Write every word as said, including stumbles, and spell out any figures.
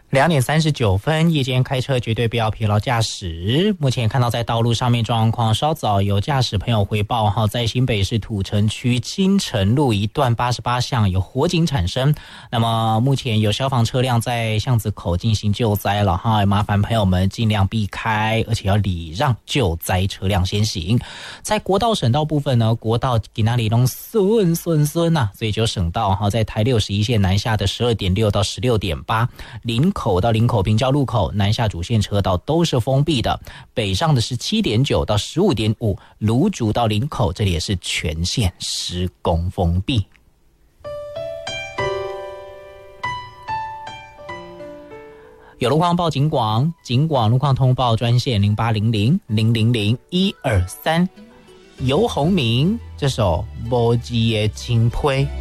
两点三十九分，夜间开车绝对不要疲劳驾驶。目前看到在道路上面状况，稍早有驾驶朋友回报哈，在新北市土城区金城路一段八十八巷有火警产生。那么目前有消防车辆在巷子口进行救灾了哈，麻烦朋友们尽量避开，而且要礼让救灾车辆先行。在国道省道部分呢，国道给那里弄顺顺顺呐，所以就省道哈，在台六十一线南下的十二点六到十六点八，林口到林口平交路口南下主线车道都是封闭的，北上的是七点九到十五点五，芦竹到林口这里也是全线施工封闭。有路况报警广，警广路况通报专线零八零零零零零一二三。游鸿明这首《无字的青批》。